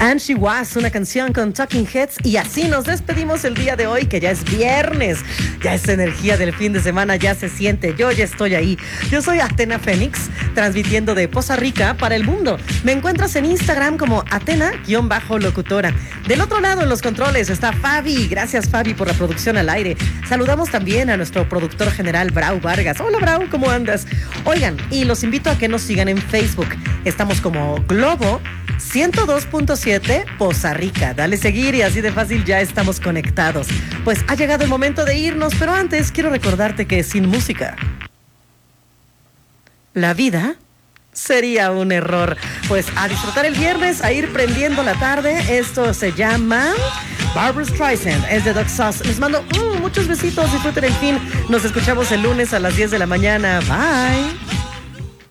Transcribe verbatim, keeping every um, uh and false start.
And She Was, una canción con Talking Heads. Y así nos despedimos el día de hoy, que ya es viernes. Ya esa energía del fin de semana ya se siente. Yo ya estoy ahí. Yo soy Atena Fénix, transmitiendo de Poza Rica para el mundo. Me encuentras en Instagram como Atena-locutora. Del otro lado en los controles está Fabi. Gracias, Fabi, por la producción al aire. Saludamos también a nuestro productor general, Brau Vargas. Hola, Brau, ¿cómo andas? Oigan, y los invito a que nos sigan en Facebook. Estamos como Globo ciento dos punto siete Poza Rica. Dale seguir y así de fácil ya estamos conectados. Pues ha llegado el momento de irnos, pero antes quiero recordarte que sin música la vida sería un error. Pues a disfrutar el viernes, a ir prendiendo la tarde. Esto se llama Barbra Streisand, es de Doc Sauce. Les mando uh, muchos besitos, disfruten el fin. Nos escuchamos el lunes a las diez de la mañana. Bye.